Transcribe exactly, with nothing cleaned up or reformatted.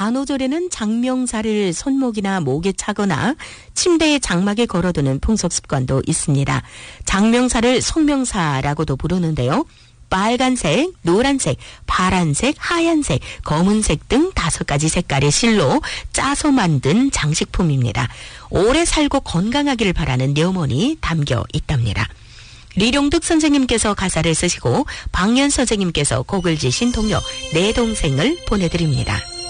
산오절에는 장명사를 손목이나 목에 차거나 침대의 장막에 걸어두는 풍속 습관도 있습니다. 장명사를 송명사라고도 부르는데요. 빨간색, 노란색, 파란색, 하얀색, 검은색 등 다섯 가지 색깔의 실로 짜서 만든 장식품입니다. 오래 살고 건강하기를 바라는 염원이 담겨 있답니다. 리룡득 선생님께서 가사를 쓰시고 박연 선생님께서 곡을 지신 동요 내 동생을 보내드립니다.